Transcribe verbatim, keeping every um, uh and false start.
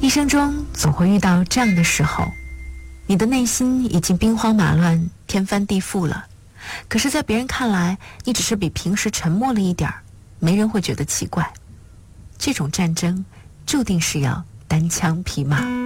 一生中总会遇到这样的时候，你的内心已经兵荒马乱、天翻地覆了，可是在别人看来，你只是比平时沉默了一点儿，没人会觉得奇怪。这种战争注定是要单枪匹马。